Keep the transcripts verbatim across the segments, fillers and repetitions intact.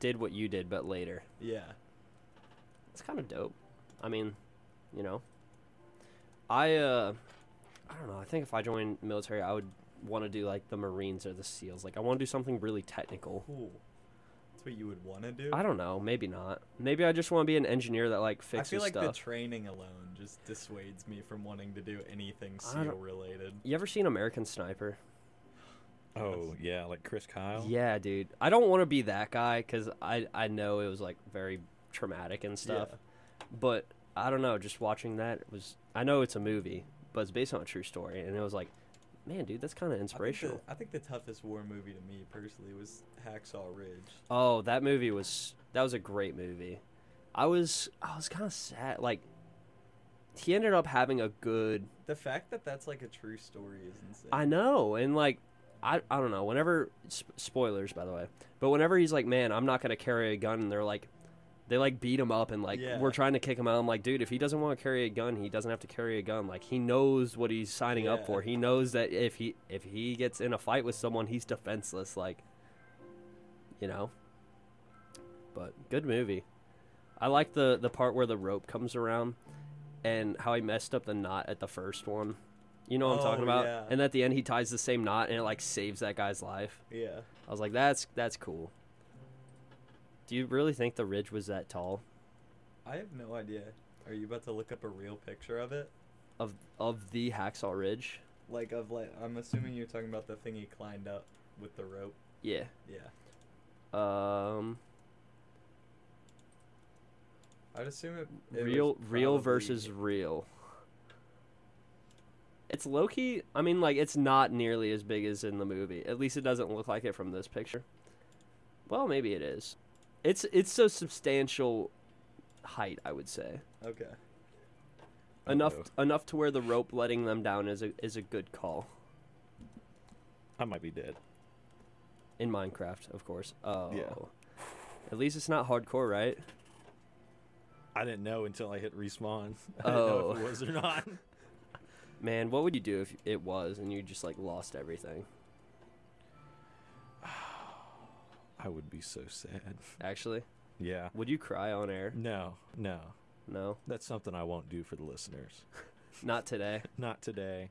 did what you did, but later. Yeah. It's kind of dope. I mean, you know, I uh, I don't know. I think if I joined military, I would want to do like the Marines or the SEALs. Like I want to do something really technical. Cool. That's what you would want to do? I don't know. Maybe not. Maybe I just want to be an engineer that like fixes I feel like stuff. the training alone just dissuades me from wanting to do anything I SEAL don't- related. You ever seen American Sniper? Oh, yeah, like Chris Kyle? Yeah, dude. I don't want to be that guy because I, I know it was like very traumatic and stuff. Yeah. But I don't know. Just watching that it was. I know it's a movie, but it's based on a true story, and it was like, man, dude, that's kind of inspirational. I think, the, I think the toughest war movie to me personally was Hacksaw Ridge. Oh, that movie was that was a great movie. I was I was kind of sad. Like he ended up having a good. The fact that that's like a true story is insane. I know, and like I I don't know. Whenever sp- spoilers, by the way, but whenever he's like, man, I'm not gonna carry a gun, and they're like. They like beat him up and like Yeah. we're trying to kick him out. I'm like, dude, if he doesn't want to carry a gun, he doesn't have to carry a gun. Like he knows what he's signing up Yeah. for. He knows that if he if he gets in a fight with someone, he's defenseless. Like, you know. But good movie. I like the the part where the rope comes around and how he messed up the knot at the first one. You know what I'm talking Oh, about? yeah. And at the end, he ties the same knot and it like saves that guy's life. Yeah. I was like, that's that's cool. Do you really think the ridge was that tall? I have no idea. Are you about to look up a real picture of it? Of of the Hacksaw Ridge? Like of like I'm assuming you're talking about the thing he climbed up with the rope. Yeah. Yeah. Um I'd assume it, it real was real probably- versus real. It's low key. I mean like it's not nearly as big as in the movie. At least it doesn't look like it from this picture. Well, maybe it is. It's it's a substantial height, I would say. Okay. Enough Uh-oh. enough to where the rope letting them down is a is a good call. I might be dead. In Minecraft, of course. Oh. Yeah. At least it's not hardcore, right? I didn't know until I hit respawn. I didn't know if Oh. it was or not. Man, what would you do if it was and you just like lost everything? I would be so sad. Actually, Yeah. would you cry on air? No, no. No, That's something I won't do for the listeners. not today. Not today.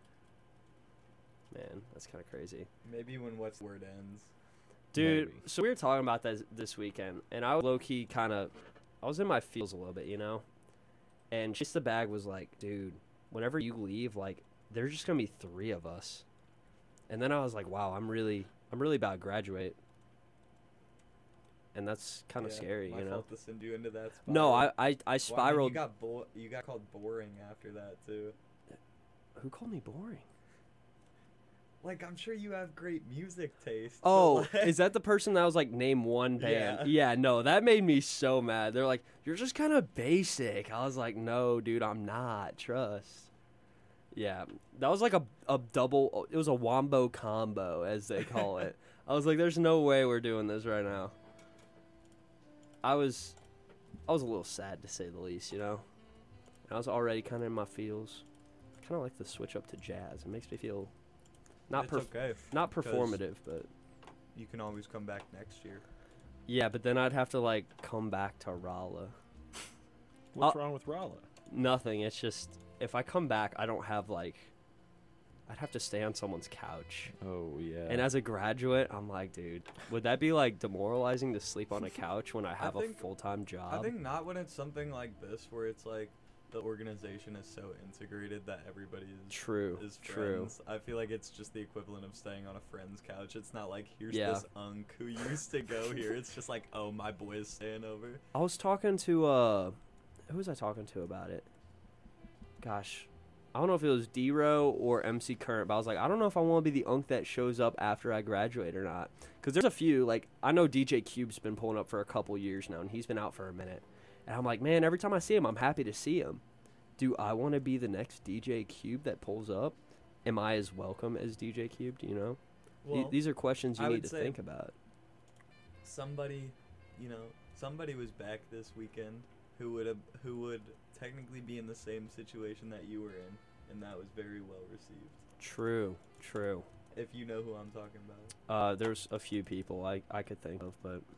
Man, that's kind of crazy. Maybe when What's the Word ends. Dude, Maybe. so we were talking about that this weekend, and I was low-key kind of, I was in my feels a little bit, you know? And just the bag was like, dude, whenever you leave, like, there's just going to be three of us. And then I was like, wow, I'm really, I'm really about to graduate. And that's kind of Yeah, scary, my you know? fault to send you into that. No, spiral. I, I, I Well, I mean, spiraled. you got bo- you got called boring after that too. Who called me boring? Like I'm sure you have great music taste. Oh, but, like, is that the person that was like, name one band? Yeah. no, that made me so mad. They're like, you're just kind of basic. I was like, no, dude, I'm not. Trust. Yeah, that was like a, a double, it was a wombo combo, as they call it. I was like, there's no way we're doing this right now. I was, I was a little sad to say the least, you know? I was already kind of in my feels. I kind of like the switch up to jazz. It makes me feel not it's perf- okay. not 'cause performative, but You can always come back next year. yeah, but then I'd have to like come back to Rala. What's Uh, wrong with Rala? Nothing. It's just if I come back, I don't have like. I'd have to stay on someone's couch. Oh, yeah. And as a graduate, I'm like, dude, would that be like demoralizing to sleep on a couch when I have think- a full time job? I think not when it's something like this where it's like the organization is so integrated that everybody is True, is true. friends. I feel like it's just the equivalent of staying on a friend's couch. It's not like here's Yeah. this unk who used to go here. It's just like, oh, my boy's staying over. I was talking to uh, who was I talking to about it? Gosh, I don't know if it was D-Row or M C Current, but I was like, I don't know if I want to be the unk that shows up after I graduate or not. Because there's a few, like, I know D J Cube's been pulling up for a couple years now, and he's been out for a minute. And I'm like, man, every time I see him, I'm happy to see him. Do I want to be the next D J Cube that pulls up? Am I as welcome as D J Cube, do you know? Well, Th- These are questions you I need would to say- think about. somebody, you know, somebody was back this weekend who would have, who would technically be in the same situation that you were in, and that was very well received. True, true. If you know who I'm talking about. Uh, there's a few people I, I could think of, but